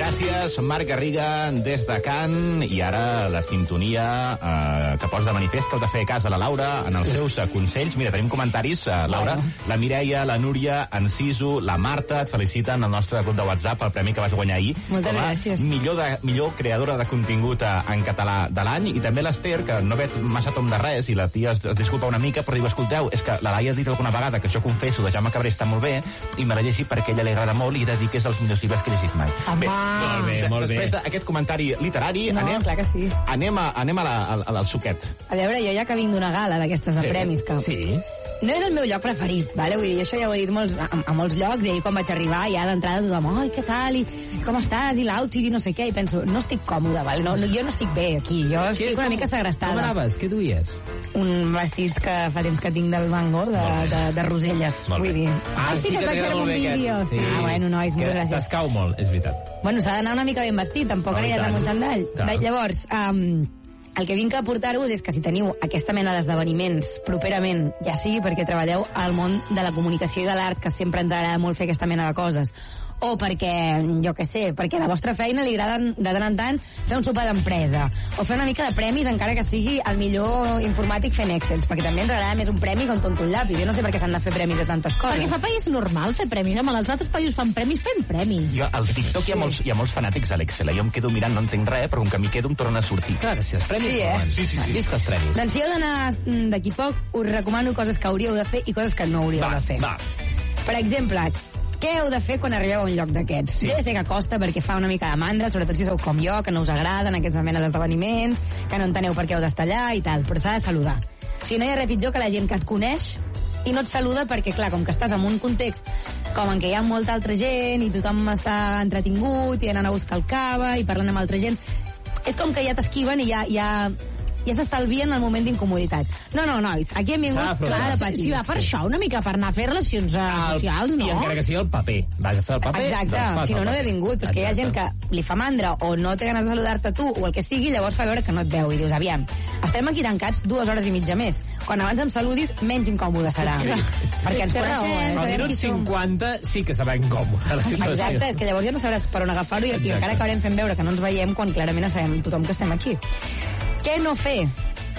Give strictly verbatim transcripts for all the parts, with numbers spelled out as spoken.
Gràcies, Marc Garriga, des de Can. I ara la sintonia eh, que posa de manifest que heu de fer cas a la Laura en els seus eh, consells. Mira, tenim comentaris, eh, Laura. Bueno. La Mireia, la Núria, en Sisu, la Marta et feliciten al nostre grup de WhatsApp el premi que vas guanyar ahir. Moltes com a gràcies. Millor, de, millor creadora de contingut eh, en català de l'any. I també l'Ester, que no ve massa tom de res, i la tia es, es disculpa una mica, però diu, escolteu, és que la Laia ha dit alguna vegada que això confesso de Jaume Cabré està molt bé, i me la llegi perquè a ella li agrada molt i he de dir que és els millors llibres que he llegit mai. Home. Bé, Molt bé, molt bé. Després d'aquest comentari literari, No, anem, clar que sí. anem, a, anem a la, al, al suquet. A veure, jo ja que vinc d'una gala d'aquestes de Sí. premis, que Sí. no és el meu lloc preferit, vale? Vull dir, això ja ho he dit molts, a, a molts llocs, i ahir quan vaig arribar ja d'entrada tothom, ai, què tal, i com estàs, i l'outfit, i no sé què, i penso, no estic còmoda, vale? no, jo no estic bé aquí, jo Què, estic una com- mica Com segrestada. anaves? Què duies? Un vestit que fa temps que tinc del Van Gogh, de, de, de Roselles, Molt bé. vull dir. Ah, sí que t'agrada molt bé aquest. Sí. Ah, bueno, nois, moltes gràcies. T'escau molt, és veritat. Bueno, s'ha d'anar una mica ben vestit, tampoc No, i aniràs tant. amb un xandall. Clar. De, llavors, um, el que vinc a portar-vos és que si teniu aquesta mena d'esdeveniments properament, ja sigui perquè treballeu al món de la comunicació i de l'art, que sempre ens agrada molt fer aquesta mena de coses, o perquè, jo què sé, perquè a la vostra feina li agrada de tant en tant fer un sopar d'empresa, o fer una mica de premis, encara que sigui el millor informàtic fent Excels, perquè també ens agrada més un premi que un tonto un llapis. Jo no sé per què s'han de fer premis de tantes coses. Perquè fa país normal fer premis, home, els altres països fan premis fent premis. Jo, al TikTok hi ha molts, hi ha molts fanàtics de l'Excel. Jo em quedo mirant, no entenc res, però com que m'hi quedo em tornen a sortir. Clar que sí, els premis Sí, eh? molen. Sí, sí, sí. Visca els premis. Doncs si heu d'anar mm, d'aquí poc, us recomano coses que hauríeu de fer i coses que no hauríeu Va, de fer. va. Per exemple, què heu de fer quan arribeu a un lloc d'aquests? Sí. Jo ja sé que costa perquè fa una mica de mandra, sobretot si sou com jo, que no us agraden aquests menes d'esdeveniments, que no enteneu per què heu d'estar allà i tal, però s'ha de saludar. Si no hi ha res pitjor que la gent que et coneix i no et saluda perquè, clar, com que estàs en un context com en què hi ha molta altra gent i tothom està entretingut i anant a buscar el cava i parlant amb altra gent, és com que ja t'esquiven i ja, ja, ja s'estalvien el moment d'incomoditat. No, no, nois, aquí hem S'ha vingut d'afrontar. clar de Si, patir. si va per això, una mica per anar a fer relacions uh, socials, no? I encara que sigui el paper. Vas a fer el paper, Exacte, doncs fas si no, el no he paper. vingut, però és que hi ha gent Exacte. que li fa mandra o no té ganes de saludar-te tu o el que sigui, llavors fa veure que no et veu i dius, aviam, estem aquí tancats dues hores i mitja més. Quan abans em saludis, menys incòmode serà. Sí. Perquè ens Té raó, coneixem, eh? Al sabem minut qui som. cinquanta sí que serà incòmode la situació. Exacte, és que llavors ja no sabràs per on agafar-ho i, i Exacte. encara acabarem fent veure que no ens veiem quan clarament sabem tothom que estem aquí. Què no fer?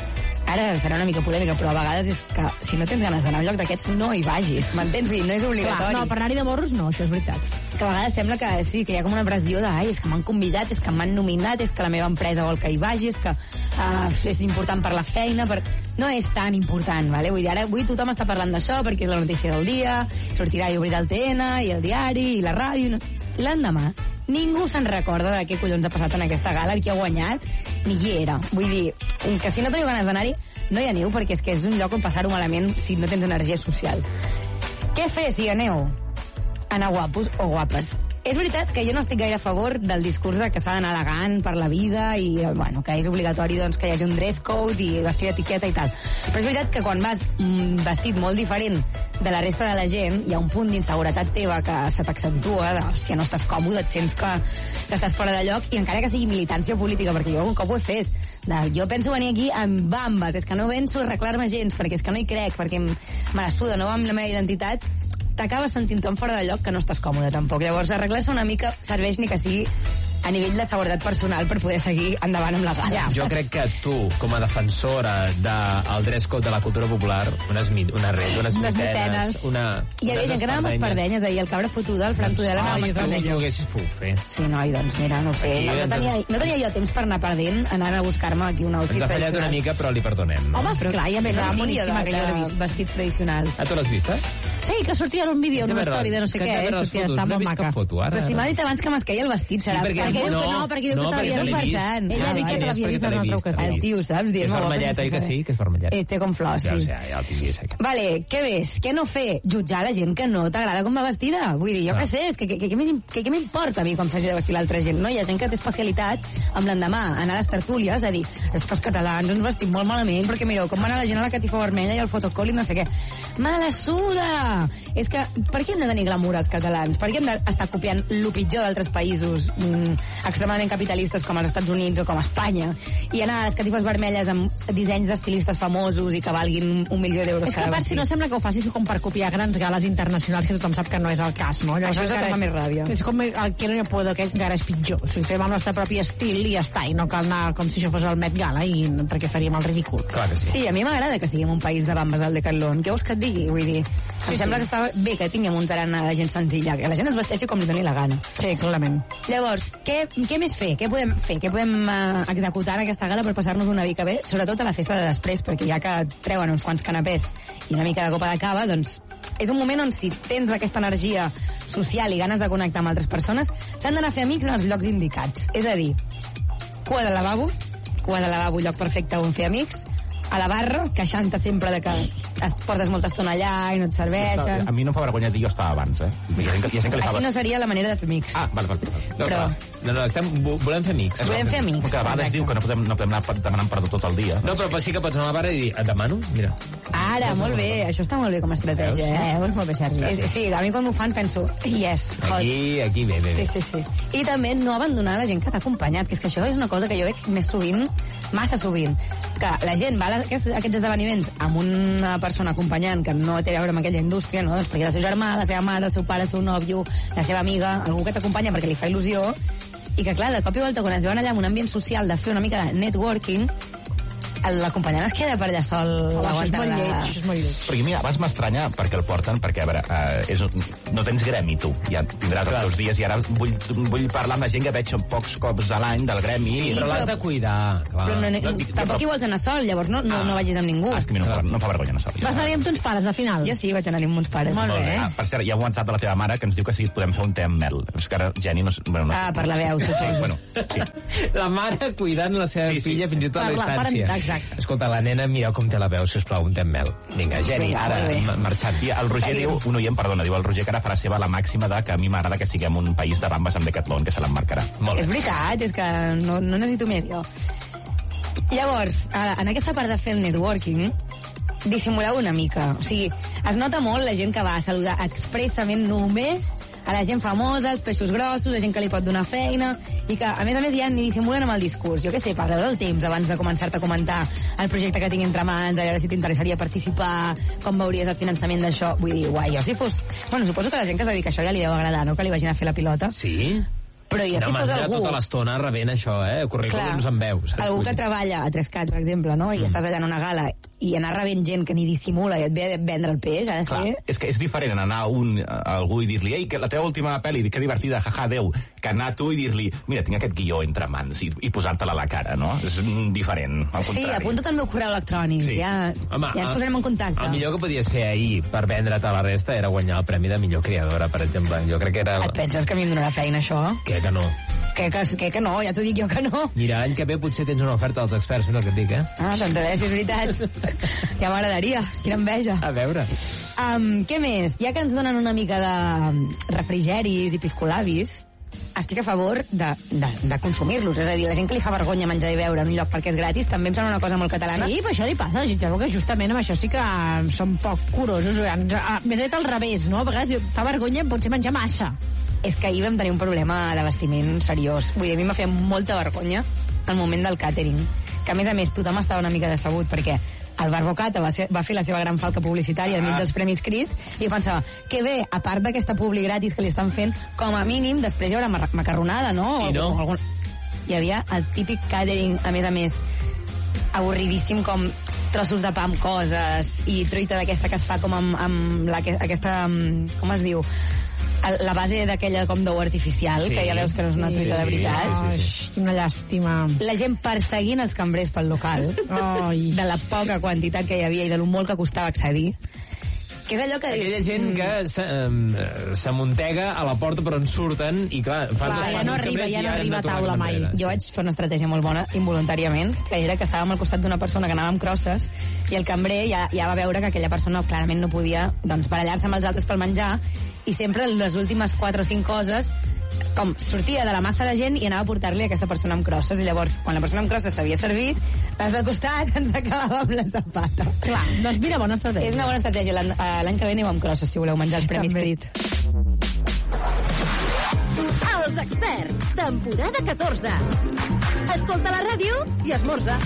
Ara serà una mica polèmica, però a vegades és que si no tens ganes d'anar a un lloc d'aquests, no hi vagis. M'entens? Vull dir, no és Clar, obligatori. no, per anar-hi de morros no, això és veritat. Que a vegades sembla que sí, que hi ha com una pressió de ai, és que m'han convidat, és que m'han nominat, és que la meva empresa vol que hi vagi, és que uh, és important per la feina, per... no és tan important, vale? Vull dir, ara avui tothom està parlant d'això perquè és la notícia del dia, sortirà i obrirà el T N i el diari i la ràdio... No... L'endemà ningú se'n recorda de què collons ha passat en aquesta gala, el qui ha guanyat, ni qui era. Vull dir, que si no teniu ganes d'anar-hi, no hi aneu, perquè és que és un lloc on passar-ho malament si no tens energia social. Què fer si hi aneu? Anar guapos o guapes. És veritat que jo no estic gaire a favor del discurs de que s'ha d'anar elegant per la vida i, bueno, que és obligatori doncs, que hi hagi un dress code i vestir d'etiqueta i tal. Però és veritat que quan vas mm, vestit molt diferent de la resta de la gent, hi ha un punt d'inseguretat teva que se t'accentua, de, hòstia, no estàs còmode, et sents que, que estàs fora de lloc, i encara que sigui militància política, perquè jo algun cop ho he fet, de, jo penso venir aquí amb bambes, és que no penso arreglar-me gens, perquè és que no hi crec, perquè me la suda, no va amb la meva identitat, t'acabes sentint tan fora de lloc que no estàs còmode tampoc. Llavors, arreglar-se una mica serveix ni que sigui a nivell de seguretat personal per poder seguir endavant amb la gala. Jo crec que tu, com a defensora del dress code de la cultura popular, unes, mi- una red, unes Unes mitenes, mitenes. una... Hi havia gent que anava amb espardenyes, ahir el cabra fotuda, el Fran Tudela anava Ah, amb si tu espardenyes. ho haguessis pogut fer. Sí, noi, doncs mira, no ho sé. Aquí No, no, ens- tenia, no tenia jo temps per anar perdent, anant a buscar-me aquí un outfit Ens ha fallat una tradicional. mica, però li perdonem. Home, esclar, i a més, era boníssima que jo l'he vist. Vestits tradicionals. Ah, tu l'has vist, eh? Sí, que sortia en un vídeo, en una story de no sé Que què, haig de eh? veure les Sortia, fotos, està no he molt vist maca. cap foto, ara. Però si m'ha dit abans que m'esqueia el vestit, serà... perquè- Perquè dius que no, perquè diu que no, t'havia perquè vist te l'he vist. farsant. Ella ha dit que te l'havia vist en una altra ocasió. El tio, saps? Dient, És molt guapo, vermellet, oi sense que saber. sí? Que és vermellet. Eh, té com flors, Ja ho sí. sé, ja el tinguis aquest. Vale, què més? Què no fer? Jutjar la gent que no t'agrada com va vestida. Vull dir, jo Ah. què sé, és que, que, que, que, m'im- que, que m'importa a mi quan faci de vestir l'altra gent, no? Hi ha gent que té especialitat amb l'endemà, anar a les tertúlies, a dir, és que els catalans ens vestim molt malament perquè mireu com va anar la gent a la catifa vermella i al fotocol i no sé què. Me la suda! És que, per què hem de tenir glamour els catalans? Per què hem d'estar copiant el pitjor d'altres països mm, extremadament capitalistes com els Estats Units o com Espanya i anar a les catifes vermelles amb dissenys d'estilistes famosos i que valguin un milió d'euros és que, cada a part, si no sembla que ho facis com per copiar grans gales internacionals, que tothom sap que no és el cas, no? Això és el que fa més ràbia. És com el que no hi puedo, que encara és pitjor. O sigui, fem el nostre propi estil i ja està, i no cal anar com si això fos el Met Gala, i perquè faríem el ridícul. Clar que sí. Sí, a mi m'agrada que siguem un país de bambes al Decathlon. Què vols que et digui? Vull dir, em Sí, sembla sí. que està bé que tinguem un tarannà de gent senzilla, que la gent es vesteixi com li doni la gana. Sí, clarament. Llavors, què, què més fer? Què podem fer? Què podem uh, executar en aquesta gala per passar-nos una mica bé? Sobretot a la festa de després, perquè ja que treuen uns quants canapés i una mica de copa de cava, doncs és un moment on si tens aquesta energia social i ganes de connectar amb altres persones, s'han d'anar a fer amics en els llocs indicats. És a dir, cua de lavabo, cua de lavabo, lloc perfecte on fer amics, a la barra, queixant-te sempre de que es portes molta estona allà i no et serveixen. A mi no em fa vergonya dir jo estava abans, eh? Hi ha gent que, hi ha gent que li fa... Així no seria la manera de fer amics. Ah, vale, vale. No, Però- no, no, estem, vo- volem fer amics. Volem fer amics. Que a vegades exacte. diu que no podem, no podem anar demanant perdó tot el dia. No, però sí que pots anar a la barra i dir, et demano? Mira. Ara, molt bé, això està molt bé com a estratègia, eh? Eh, molt bé, Sergi. És, sí, a mi quan m'ho fan penso, yes, hot. Aquí, aquí, bé, bé, Sí, bé. sí, sí. I també no abandonar la gent que t'ha acompanyat, que és que això és una cosa que jo veig més sovint, massa sovint, que la gent va a aquests, aquests esdeveniments amb una persona acompanyant que no té a veure amb aquella indústria, no? Doncs perquè el seu germà, la seva mare, el seu pare, el seu nòvio, la seva amiga, algú que t'acompanya perquè li fa il·lusió, i que, clar, de cop i volta, quan es veuen allà en un ambient social de fer una mica de networking, l'acompanyant es queda per allà sol Home, això és aguantant molt la... lleig, això és molt lleig. Perquè a mi abans m'estranya perquè el porten, perquè, a veure, eh, és, un- no tens gremi, tu. Ja tindràs Clar. els teus dies i ara vull, vull parlar amb la gent que veig pocs cops a l'any del gremi. Sí, Però l'has però- de cuidar, clar. Però no, no, No, dic- tampoc però- hi vols anar sol, llavors no, no, no vagis amb ningú. Ah, és que a mi no, em fa- no em fa vergonya anar sol. Vas anar-hi amb tons pares, al final? Jo sí, vaig anar-hi amb uns pares. Molt bé. Ah, per cert, hi ha un WhatsApp de la teva mare que ens diu que sí, podem fer un té amb mel. És que ara Jenny no... Bueno, no Ah, per la veu, Sí, suposo. bueno, sí. La mare cuidant la seva Sí, sí. filla fins i tot a Per la la- per- distància. exacte. Escolta, la nena, mireu com té la veu, sisplau, un té amb mel. Vinga, Geni, Vinga, ara, molt bé. ma- marxant. I el Roger diu, un oient, perdona, diu el Roger que ara farà seva la màxima de que a mi m'agrada que siguem un país de bambes amb Decathlon, que se l'emmarcarà. Molt És bé. veritat, és que no, no necessito més, jo. Llavors, a- en aquesta part de fer el networking, dissimuleu una mica. O sigui, es nota molt la gent que va a saludar expressament només a la gent famosa, els peixos grossos, la gent que li pot donar feina, i que, a més a més, ja ni dissimulen amb el discurs. Jo què sé, parleu del temps abans de començar-te a comentar el projecte que tinc entre mans, a veure si t'interessaria participar, com veuries el finançament d'això. Vull dir, guai, jo si fos... Bueno, suposo que la gent que es dedica a això ja li deu agradar, no?, que li vagin a fer la pilota. Sí? Però jo Quina si fos manera algú... tota l'estona rebent això, eh? Currículums en veu, saps? Algú Vull que dir. treballa a tres cat, per exemple, no? I mm. estàs allà en una gala i anar rebent gent que ni dissimula i et ve a vendre el peix, ha de Clar, ser... és que és diferent anar a, un, a algú i dir-li ei, que la teva última pel·li, que divertida, jaja, Déu, que anar tu i dir-li mira, tinc aquest guió entre mans i, i posar-te-la a la cara, no? És mm, diferent, al Sí, contrari. apunta't al meu correu electrònic, Sí. ja, Home, ja ens posarem en contacte. El millor que podies fer ahir per vendre't a la resta era guanyar el premi de millor creadora, per exemple. Jo crec que era... Et penses que a mi em donarà feina, això? Què, que no? Que, que, que, que no, ja t'ho dic jo que no. Mira, any que ve potser tens una oferta dels experts, mira el que et dic, eh? Ah, doncs a veure si és veritat. Ja m'agradaria, quina enveja. A veure. Um, què més? Ja que ens donen una mica de refrigeris i piscolabis, estic a favor de, de, de consumir-los. És a dir, la gent que li fa vergonya menjar i beure en un lloc perquè és gratis també em sembla una cosa molt catalana. Sí, però això li passa a la gent jove, que justament amb això sí que eh, són poc curosos. Ens- ah, Més aviat al revés, no? A vegades diu, fa vergonya potser menjar massa. És que ahir vam tenir un problema de vestiment seriós. Vull dir, a mi m'ha fet molta vergonya el moment del càtering. Que, a més a més, tothom estava una mica decebut perquè el Barbocata va, ser, va fer la seva gran falca publicitària enmig dels Premis Crit i jo pensava, que bé, a part d'aquesta publi gratis que li estan fent, com a mínim després hi haurà mar- macarronada, no? I no. O algun... Hi havia el típic catering, a més a més, avorridíssim, com trossos de pa amb coses i truita d'aquesta que es fa com amb, amb la, aquesta... amb- com es diu? El- la base d'aquella com d'ou artificial, Sí. que ja veus que no és una Sí, truita sí, de veritat. sí, sí, Ai, quina llàstima. La gent perseguint els cambrers pel local, Ai. de la poca quantitat que hi havia i de lo molt que costava accedir, que és allò que... Aquella gent que se- em, s'amuntega a la porta per on surten i, clar, fan Clar, dos ja passos no als arriba, cambrers ja i no han de arriba a tornar taula cap mai. enrere. Jo vaig fer una estratègia molt bona, involuntàriament, que era que estàvem al costat d'una persona que anava amb crosses i el cambrer ja, ja va veure que aquella persona clarament no podia doncs, barallar-se amb els altres pel menjar i sempre les últimes quatre o cinc coses com sortia de la massa de gent i anava a portar-li a aquesta persona amb crosses. I llavors, quan la persona amb crosses s'havia servit, l'has de costat, ens acabava amb la zapata. Clar, doncs mira, bona estratègia. És una bona estratègia. L'any l'any que ve aneu amb crosses, si voleu menjar el Premi Spirit. Els experts, temporada catorze. Escolta la ràdio i esmorza.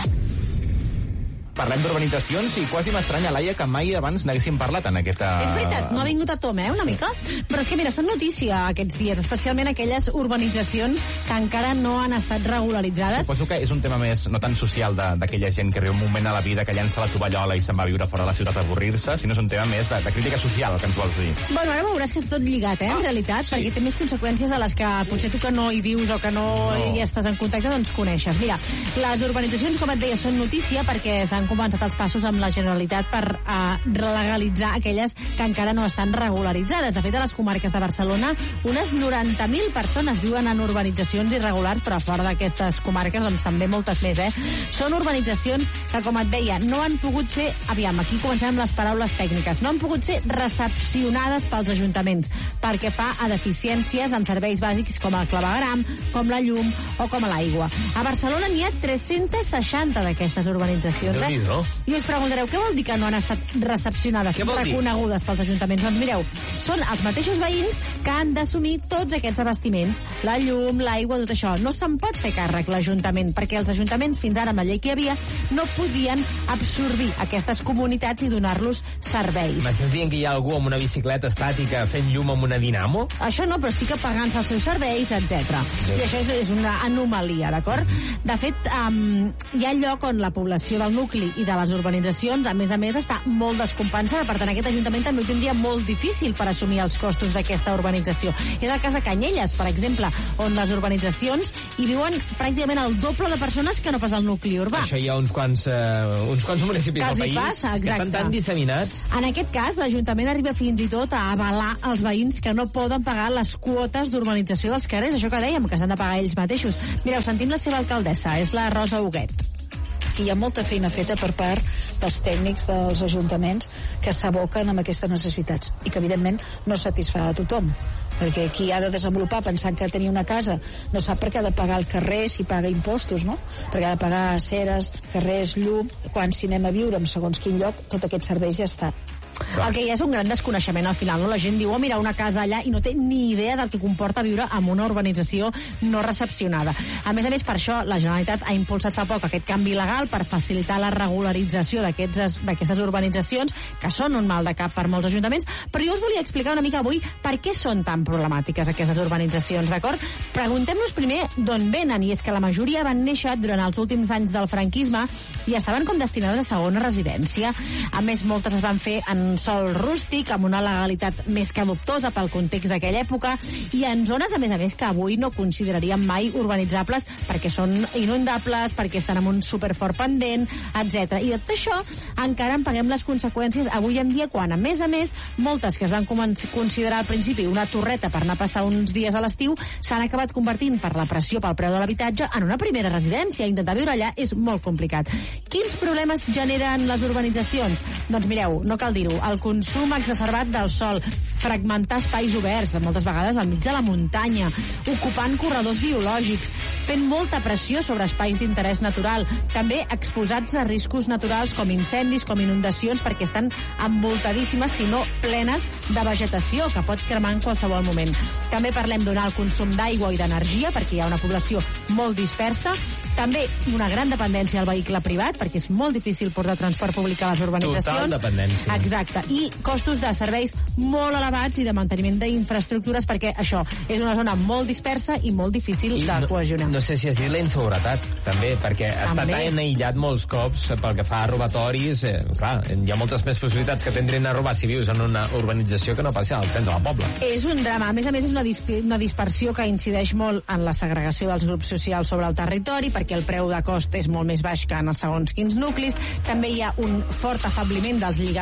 Parlem d'urbanitzacions i quasi m'estranya, Laia, que mai abans n'haguéssim parlat en aquesta... És veritat, no ha vingut a tom, eh, una mica? Però és que, mira, són notícia aquests dies, especialment aquelles urbanitzacions que encara no han estat regularitzades. Suposo que és un tema més, no tan social, d'aquella gent que arriba un moment a la vida que llença la tovallola i se'n va a viure fora de la ciutat a avorrir-se, sinó és un tema més de, de crítica social, el que ens vols dir. Bueno, ara veuràs que és tot lligat, eh, en realitat, sí. Perquè té més conseqüències de les que potser tu que no hi vius o que no, no. hi estàs en contacte, doncs coneixes. Mira, les urbanitzacions, com et deia, són notícia perquè s'han començat els passos amb la Generalitat per uh, legalitzar aquelles que encara no estan regularitzades. De fet, a les comarques de Barcelona, unes noranta mil persones viuen en urbanitzacions irregulars, però fora d'aquestes comarques, doncs també moltes més, eh? Són urbanitzacions que, com et deia, no han pogut ser, aviam, aquí comencem amb les paraules tècniques, no han pogut ser recepcionades pels ajuntaments, perquè fa a deficiències en serveis bàsics com el clavegram, com la llum o com l'aigua. A Barcelona n'hi ha tres-centes seixanta d'aquestes urbanitzacions, eh? Déu-n'hi-do. I us preguntareu, què vol dir que no han estat recepcionades, reconegudes pels ajuntaments? Doncs mireu, són els mateixos veïns que han d'assumir tots aquests abastiments, la llum, l'aigua, tot això. No se'n pot fer càrrec l'Ajuntament, perquè els ajuntaments, fins ara amb la llei que hi havia, no podien absorbir aquestes comunitats i donar-los serveis. M'estàs dient que hi ha algú amb una bicicleta estàtica fent llum amb una dinamo? Això no, però estic pagant-se els seus serveis, etcètera. I això és, és una anomalia, d'acord? De fet, um, hi ha lloc on la població del nucli i de les urbanitzacions, a més a més, està molt descompensada. Per tant, aquest ajuntament també ho tindria molt difícil per assumir els costos d'aquesta urbanització. És el cas de Canyelles, per exemple, on les urbanitzacions hi viuen pràcticament el doble de persones que no pas al nucli urbà. Això hi ha uns quants, uh, uns quants municipis del país passa, que estan tan disseminats. En aquest cas, l'Ajuntament arriba fins i tot a avalar els veïns que no poden pagar les quotes d'urbanització dels carrers. Això que dèiem, que s'han de pagar ells mateixos. Mireu, sentim la seva alcaldessa, és la Rosa Huguet. Hi ha molta feina feta per part dels tècnics dels ajuntaments que s'aboquen amb aquestes necessitats i que, evidentment, no satisfà a tothom. Perquè qui ha de desenvolupar pensant que tenir una casa no sap per què ha de pagar el carrer si paga impostos, no? Perquè ha de pagar aceres, carrers, llum, quan si anem a viure en segons quin lloc, tot aquest servei ja està. El que hi ha és un gran desconeixement al final, no? La gent diu, oh, mira, una casa allà, i no té ni idea del que comporta viure en una urbanització no recepcionada. A més a més, per això, la Generalitat ha impulsat fa poc aquest canvi legal per facilitar la regularització d'aquestes urbanitzacions, que són un mal de cap per molts ajuntaments, però jo us volia explicar una mica avui per què són tan problemàtiques aquestes urbanitzacions, d'acord? Preguntem-nos primer d'on venen, i és que la majoria van néixer durant els últims anys del franquisme i estaven com destinades a segona residència. A més, moltes es van fer en sòl rústic, amb una legalitat més que dubtosa pel context d'aquella època, i en zones, a més a més, que avui no consideraríem mai urbanitzables perquè són inundables, perquè estan en un superfort pendent, etcètera. I de tot això encara en paguem les conseqüències avui en dia, quan, a més a més, moltes que es van considerar al principi una torreta per anar a passar uns dies a l'estiu s'han acabat convertint, per la pressió pel preu de l'habitatge, en una primera residència. Intentar viure allà és molt complicat. Quins problemes generen les urbanitzacions? Doncs mireu, no cal dir-ho, el consum exacerbat del sòl, fragmentar espais oberts, moltes vegades al mig de la muntanya, ocupant corredors biològics, fent molta pressió sobre espais d'interès natural, també exposats a riscos naturals com incendis, com inundacions, perquè estan envoltadíssimes, si no plenes de vegetació, que pot cremar en qualsevol moment. També parlem d'un alt consum d'aigua i d'energia, perquè hi ha una població molt dispersa, també una gran dependència al vehicle privat, perquè és molt difícil portar transport públic a les urbanitzacions. Total dependència. Exacte. I costos de serveis molt elevats i de manteniment d'infraestructures, perquè això és una zona molt dispersa i molt difícil I de no, cohesionar. No sé si has dit la inseguretat, també, perquè ha estat tan aïllat molts cops pel que fa a robatoris. Eh, clar, hi ha moltes més possibilitats que tindrien a robar si vius en una urbanització que no passi al centre del poble. És un drama. A més a més, és una, dis una dispersió que incideix molt en la segregació dels grups socials sobre el territori, perquè el preu de cost és molt més baix que en els segons quins nuclis. També hi ha un fort afabliment dels lligams comunitaris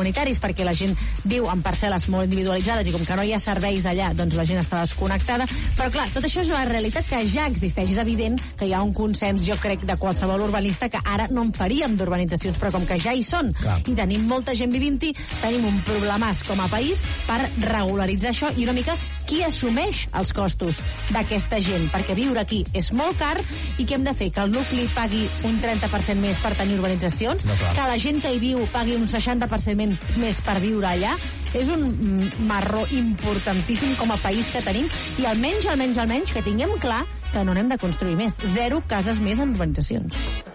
comunitaris, perquè la gent viu en parcel·les molt individualitzades i com que no hi ha serveis allà, doncs la gent està desconnectada. Però clar, tot això és una realitat que ja existeix. És evident que hi ha un consens, jo crec, de qualsevol urbanista que ara no en faríem d'urbanitzacions, però com que ja hi són clar. I tenim molta gent vivint-hi, tenim un problemàs com a país per regularitzar això i una mica qui assumeix els costos d'aquesta gent, perquè viure aquí és molt car i què hem de fer? Que el nucli pagui un trenta per cent més per tenir urbanitzacions? No, que la gent que hi viu pagui un seixanta per cent més per viure allà? És un marró importantíssim com a país que tenim i almenys, almenys, almenys que tinguem clar que no n'hem de construir més. Zero cases més en urbanitzacions.